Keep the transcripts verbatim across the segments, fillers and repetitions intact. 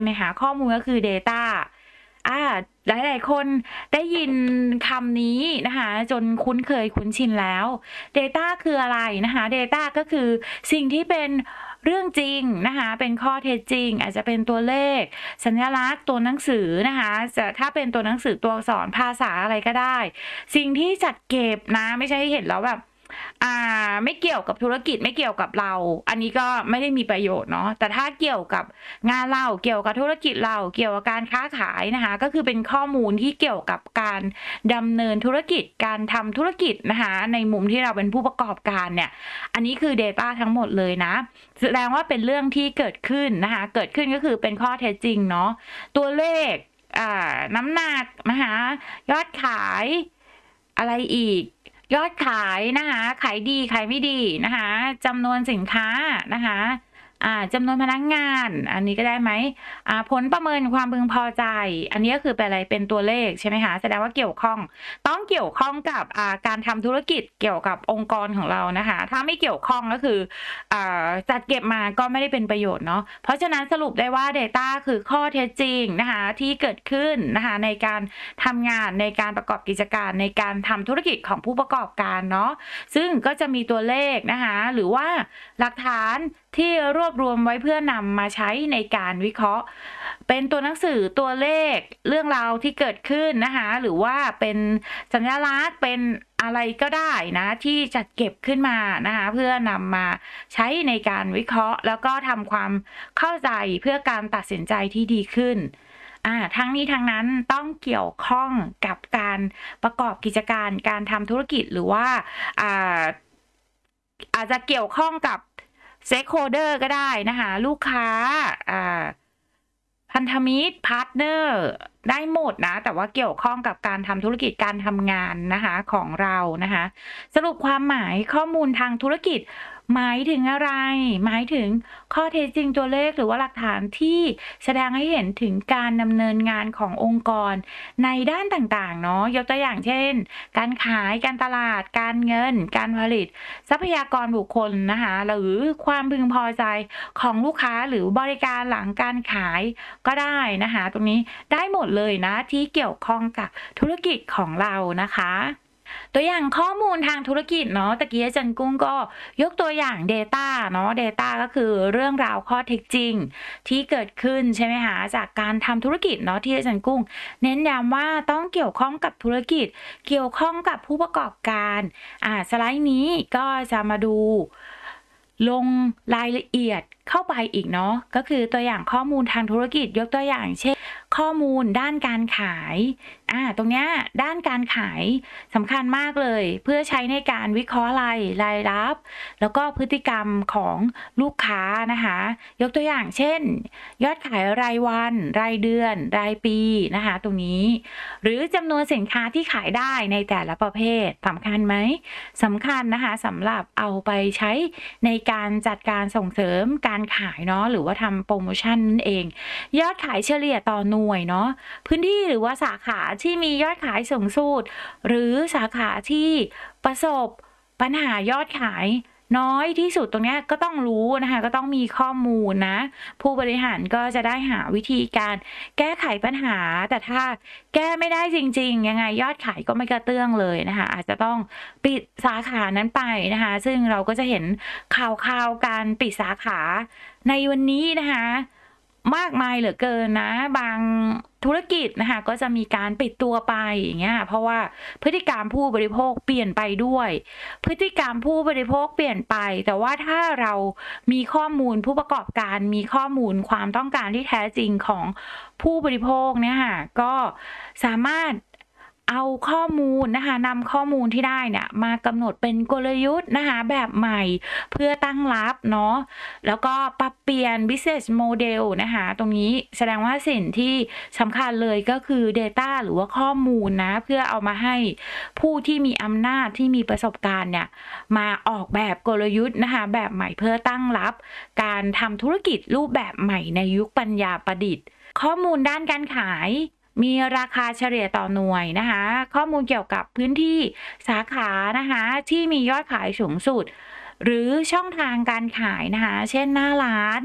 ไหมคะข้อมูลก็คือ Data อาหลายๆคนได้ยินคำนี้นะคะจนคุ้นเคยคุ้นชินแล้ว Data คืออะไรนะคะ Data ก็คือสิ่งที่เป็นเรื่องจริงนะคะเป็นข้อเท็จจริงอาจจะเป็นตัวเลขสัญลักษณ์ตัวหนังสือนะคะจะถ้าเป็นตัวหนังสือตัวอักษรภาษาอะไรก็ได้สิ่งที่จัดเก็บนะไม่ใช่เห็นแล้วแบบอ่าไม่เกี่ยวกับธุรกิจไม่เกี่ยวกับเราอันนี้ก็ไม่ได้มีประโยชน์เนาะแต่ถ้าเกี่ยวกับงานเราเกี่ยวกับธุรกิจเราเกี่ยวกับการค้าขายนะคะก็คือเป็นข้อมูลที่เกี่ยวกับการดำเนินธุรกิจการทำธุรกิจนะคะในมุมที่เราเป็นผู้ประกอบการเนี่ยอันนี้คือ Data ทั้งหมดเลยนะแสดงว่าเป็นเรื่องที่เกิดขึ้นนะคะเกิดขึ้นก็คือเป็นข้อเท็จจริงเนาะตัวเลขอ่าน้ำหนักนะคะยอดขายอะไรอีกยอดขายนะคะขายดีขายไม่ดีนะคะจำนวนสินค้านะคะอ่าจำนวนพนักงานอันนี้ก็ได้ไหมอ่าผลประเมินความพึงพอใจอันนี้ก็คือเป็นอะไรเป็นตัวเลขใช่ไหมคะแสดงว่าเกี่ยวข้องต้องเกี่ยวข้องกับอ่าการทำธุรกิจเกี่ยวกับองค์กรของเรานะคะถ้าไม่เกี่ยวข้องก็คืออ่าจัดเก็บมาก็ไม่ได้เป็นประโยชน์เนาะเพราะฉะนั้นสรุปได้ว่า Data คือข้อเท็จจริงนะคะที่เกิดขึ้นนะคะในการทำงานในการประกอบกิจการในการทำธุรกิจของผู้ประกอบการเนาะซึ่งก็จะมีตัวเลขนะคะหรือว่าหลักฐานที่รวบรวมไว้เพื่อนำมาใช้ในการวิเคราะห์เป็นตัวหนังสือตัวเลขเรื่องราวที่เกิดขึ้นนะคะหรือว่าเป็นสัญลักษณ์เป็นอะไรก็ได้นะที่จัดเก็บขึ้นมานะคะเพื่อนำมาใช้ในการวิเคราะห์แล้วก็ทำความเข้าใจเพื่อการตัดสินใจที่ดีขึ้นอ่าทั้งนี้ทั้งนั้นต้องเกี่ยวข้องกับการประกอบกิจการการทำธุรกิจหรือว่าอ่าอาจจะเกี่ยวข้องกับ Stakeholder ก็ได้นะคะลูกค้าอ่าพันธมิตรพาร์ตเนอร์ได้หมดนะแต่ว่าเกี่ยวข้องกับการทำธุรกิจการทำงานนะคะของเรานะคะสรุปความหมายข้อมูลทางธุรกิจหมายถึงอะไรหมายถึงข้อเท็จจริงตัวเลขหรือว่าหลักฐานที่แสดงให้เห็นถึงการดำเนินงานขององค์กรในด้านต่างๆเนาะยกตัวอย่างเช่นการขายการตลาดการเงินการผลิตทรัพยากรบุคคลนะคะหรือความพึงพอใจของลูกค้าหรือบริการหลังการขายก็ได้นะคะตรงนี้ได้หมดเลยนะที่เกี่ยวข้องกับธุรกิจของเรานะคะตัวอย่างข้อมูลทางธุรกิจเนาะตะกี้อาจารย์กุ้งก็ยกตัวอย่าง Data เนาะ Data ก็คือเรื่องราวข้อเท็จจริงที่เกิดขึ้นใช่ไหมคะจากการทำธุรกิจเนาะที่อาจารย์กุ้งเน้นย้ำว่าต้องเกี่ยวข้องกับธุรกิจเกี่ยวข้องกับผู้ประกอบการอ่าสไลด์นี้ก็จะมาดูลงรายละเอียดเข้าไปอีกเนาะก็คือตัวอย่างข้อมูลทางธุรกิจยกตัวอย่างเช่นข้อมูลด้านการขายอ่าตรงเนี้ยด้านการขายสำคัญมากเลยเพื่อใช้ในการวิเคราะห์รายรายรับ แล้วก็พฤติกรรมของลูกค้านะคะยกตัวอย่างเช่นยอดขายรายวันรายเดือนรายปีนะคะตรงนี้หรือจำนวนสินค้าที่ขายได้ในแต่ละประเภทสำคัญไหมสำคัญนะคะสำหรับเอาไปใช้ในการจัดการส่งเสริมการขายเนาะหรือว่าทำโปรโมชั่นนั่นเองยอดขายเฉลี่ยต่อหน่วยเนาะพื้นที่หรือว่าสาขาที่มียอดขายสูงสุดหรือสาขาที่ประสบปัญหายอดขายน้อยที่สุดตรงนี้ก็ต้องรู้นะคะก็ต้องมีข้อมูลนะผู้บริหารก็จะได้หาวิธีการแก้ไขปัญหาแต่ถ้าแก้ไม่ได้จริงๆยังไงยอดขายก็ไม่กระเตื้องเลยนะคะอาจจะต้องปิดสาขานั้นไปนะคะซึ่งเราก็จะเห็นข่าวๆการปิดสาขาในวันนี้นะคะมากมายเหลือเกินนะบางธุรกิจนะคะก็จะมีการปิดตัวไปอย่างเงี้ยเพราะว่าพฤติกรรมผู้บริโภคเปลี่ยนไปด้วยพฤติกรรมผู้บริโภคเปลี่ยนไปแต่ว่าถ้าเรามีข้อมูลผู้ประกอบการมีข้อมูลความต้องการที่แท้จริงของผู้บริโภคเนี่ยค่ะก็สามารถเอาข้อมูลนะคะนำข้อมูลที่ได้เนี่ยมากำหนดเป็นกลยุทธ์นะคะแบบใหม่เพื่อตั้งรับเนาะแล้วก็ปรับเปลี่ยน business model นะคะตรงนี้แสดงว่าสิ่งที่สำคัญเลยก็คือ Data หรือว่าข้อมูลนะเพื่อเอามาให้ผู้ที่มีอำนาจที่มีประสบการณ์เนี่ยมาออกแบบกลยุทธ์นะคะแบบใหม่เพื่อตั้งรับการทำธุรกิจรูปแบบใหม่ในยุคปัญญาประดิษฐ์ข้อมูลด้านการขายมีราคาเฉลี่ยต่อหน่วยนะคะข้อมูลเกี่ยวกับพื้นที่สาขานะคะที่มียอดขายสูงสุดหรือช่องทางการขายนะคะเช่นหน้าร้าน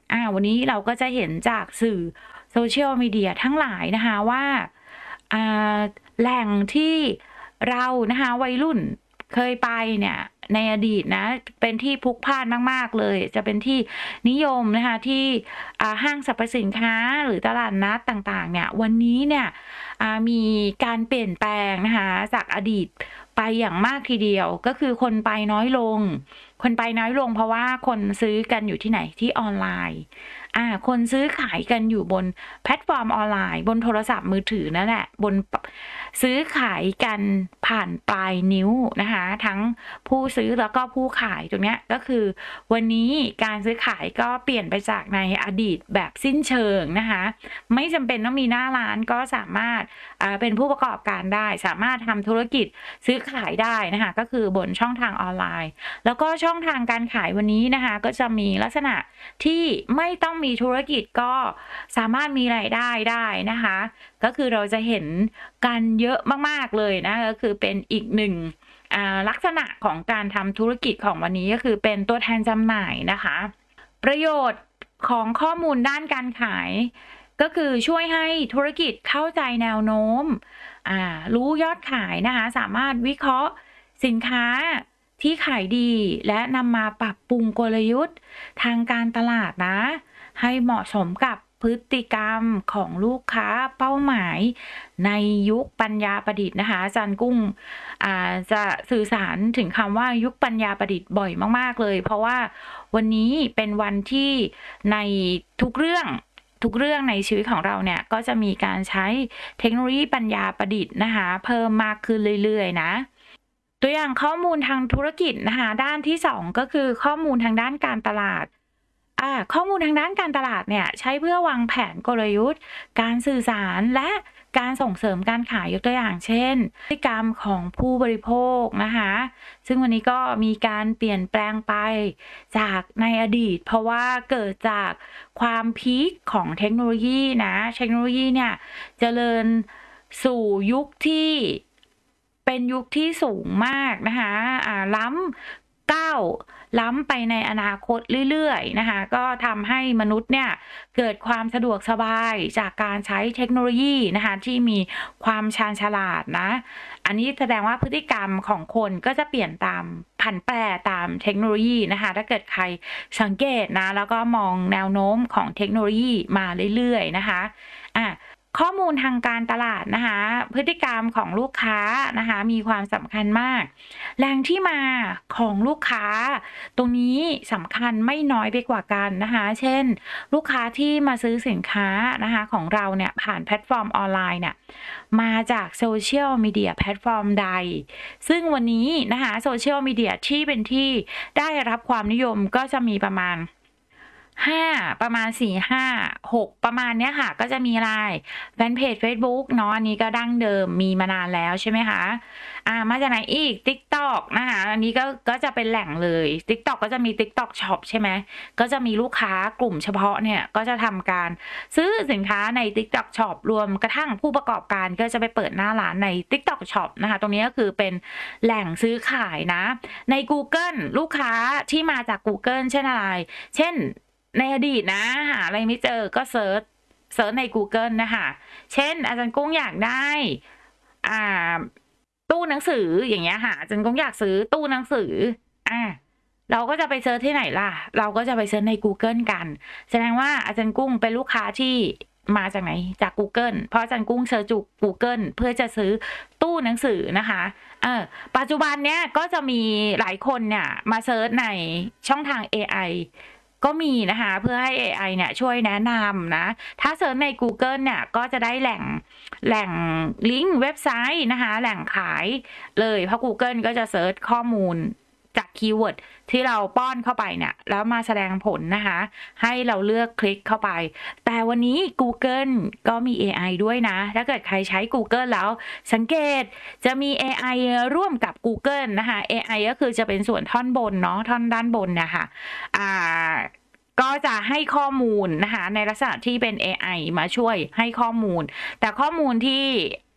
อ่าวันนี้เราก็จะเห็นจากสื่อ Social Media ทั้งหลายนะคะว่าอ่าแหล่งที่เรานะคะวัยรุ่นเคยไปเนี่ยในอดีตนะเป็นที่พลุกพล่านมากๆเลยจะเป็นที่นิยมนะคะที่อ่าห้างสรรพสินค้าหรือตลาดนัดต่างๆเนี่ยวันนี้เนี่ยอ่ามีการเปลี่ยนแปลงนะคะจากอดีตไปอย่างมากทีเดียวก็คือคนไปน้อยลงคนไปน้อยลงเพราะว่าคนซื้อกันอยู่ที่ไหนที่ออนไลน์อ่าคนซื้อขายกันอยู่บนแพลตฟอร์มออนไลน์บนโทรศัพท์มือถือนั่นแหละบนซื้อขายกันผ่านปลายนิ้วนะคะทั้งผู้ซื้อแล้วก็ผู้ขายตรงเนี้ยก็คือวันนี้การซื้อขายก็เปลี่ยนไปจากในอดีตแบบสิ้นเชิงนะคะไม่จำเป็นต้องมีหน้าร้านก็สามารถอ่าเป็นผู้ประกอบการได้สามารถทำธุรกิจซื้อขายได้นะคะก็คือบนช่องทางออนไลน์แล้วก็ช่องทางการขายวันนี้นะคะก็จะมีลักษณะที่ไม่ต้องมีธุรกิจก็สามารถมีรายได้ได้นะคะก็คือเราจะเห็นกันเยอะมากๆเลยนะก็คือเป็นอีกหนึ่งอ่าลักษณะของการทำธุรกิจของวันนี้ก็คือเป็นตัวแทนจำหน่ายนะคะประโยชน์ของข้อมูลด้านการขายก็คือช่วยให้ธุรกิจเข้าใจแนวโน้มอ่ารู้ยอดขายนะคะสามารถวิเคราะห์สินค้าที่ขายดีและนำมาปรับปรุงกลยุทธ์ทางการตลาดนะให้เหมาะสมกับพฤติกรรมของลูกค้าเป้าหมายในยุคปัญญาประดิษฐ์นะคะอาจารย์กุ้งอ่าจะสื่อสารถึงคำว่ายุคปัญญาประดิษฐ์บ่อยมากๆเลยเพราะว่าวันนี้เป็นวันที่ในทุกเรื่องทุกเรื่องในชีวิตของเราเนี่ยก็จะมีการใช้เทคโนโลยีปัญญาประดิษฐ์นะคะเพิ่มมากขึ้นเรื่อยๆนะตัวอย่างข้อมูลทางธุรกิจนะคะด้านที่สองก็คือข้อมูลทางด้านการตลาดอ่าข้อมูลทางด้านการตลาดเนี่ยใช้เพื่อวางแผนกลยุทธ์การสื่อสารและการส่งเสริมการขายยกตัวอย่างเช่นพฤติกรรมของผู้บริโภคนะคะซึ่งวันนี้ก็มีการเปลี่ยนแปลงไปจากในอดีตเพราะว่าเกิดจากความพีคของเทคโนโลยีนะเทคโนโลยีเนี่ยเจริญสู่ยุคที่เป็นยุคที่สูงมากนะคะอ่าล้ำก้าวล้ำไปในอนาคตเรื่อยๆนะคะก็ทำให้มนุษย์เนี่ยเกิดความสะดวกสบายจากการใช้เทคโนโลยีนะคะที่มีความชาญฉลาดนะอันนี้แสดงว่าพฤติกรรมของคนก็จะเปลี่ยนตามผันแปรตามเทคโนโลยีนะคะถ้าเกิดใครสังเกตนะแล้วก็มองแนวโน้มของเทคโนโลยีมาเรื่อยๆนะคะอ่ะข้อมูลทางการตลาดนะคะพฤติกรรมของลูกค้านะคะมีความสำคัญมากแหล่งที่มาของลูกค้าตรงนี้สำคัญไม่น้อยไปกว่ากันนะคะเช่นลูกค้าที่มาซื้อสินค้านะคะของเราเนี่ยผ่านแพลตฟอร์มออนไลน์เนี่ยมาจากโซเชียลมีเดียแพลตฟอร์มใดซึ่งวันนี้นะคะโซเชียลมีเดียที่เป็นที่ได้รับความนิยมก็จะมีประมาณห้าประมาณสี่ ห้า หกประมาณเนี้ยค่ะก็จะมีไลน์แฟนเพจ Facebook เนาะอันนี้ก็ดั้งเดิมมีมานานแล้วใช่ไหมคะอ่ามาจากไหนอีก TikTok นะคะอันนี้ก็ก็จะเป็นแหล่งเลย TikTok ก็จะมี TikTok Shop ใช่ไหมก็จะมีลูกค้ากลุ่มเฉพาะเนี่ยก็จะทำการซื้อสินค้าใน TikTok Shop รวมกระทั่งผู้ประกอบการก็จะไปเปิดหน้าร้านใน TikTok Shop นะคะตรงนี้ก็คือเป็นแหล่งซื้อขายนะใน Google ลูกค้าที่มาจาก Google เช่นอะไรเช่นในอดีตนะหาอะไรไม่เจอก็เซิร์ชเซิร์ชใน Google นะคะเช่นอาจารย์กุ้งอยากได้อ่าตู้หนังสืออย่างเงี้ยค่ะอาจารย์กุ้งอยากซื้อตู้หนังสืออ่าเราก็จะไปเซิร์ชที่ไหนล่ะเราก็จะไปเซิร์ชใน Google กันแสดงว่าอาจารย์กุ้งเป็นลูกค้าที่มาจากไหนจาก Google เพราะอาจารย์กุ้งเซิร์ชจาก Google เพื่อจะซื้อตู้หนังสือนะคะเออปัจจุบันเนี้ยก็จะมีหลายคนเนี่ยมาเซิร์ชในช่องทาง เอ ไอก็มีนะคะเพื่อให้ เอ ไอ เนี่ยช่วยแนะนำนะถ้าเซิร์ชใน Google เนี่ยก็จะได้แหล่งแหล่งลิงก์เว็บไซต์นะคะแหล่งขายเลยเพราะ Google ก็จะเซิร์ชข้อมูลจากคีย์เวิร์ดที่เราป้อนเข้าไปเนี่ยแล้วมาแสดงผลนะคะให้เราเลือกคลิกเข้าไปแต่วันนี้ Google ก็มี เอ ไอ ด้วยนะถ้าเกิดใครใช้ Google แล้วสังเกตจะมี เอ ไอ ร่วมกับ Google นะคะ เอ ไอ ก็คือจะเป็นส่วนท่อนบนเนาะท่อนด้านบนนะคะอ่าก็จะให้ข้อมูลนะคะในลักษณะที่เป็น เอ ไอ มาช่วยให้ข้อมูลแต่ข้อมูลที่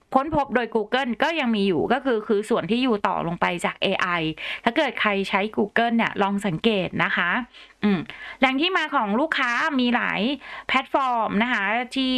ค้นพบโดย Google ก็ยังมีอยู่ก็คือคือส่วนที่อยู่ต่อลงไปจากเอไอถ้าเกิดใครใช้ Google เนี่ยลองสังเกตนะคะอืมแหล่งที่มาของลูกค้ามีหลายแพลตฟอร์มนะคะที่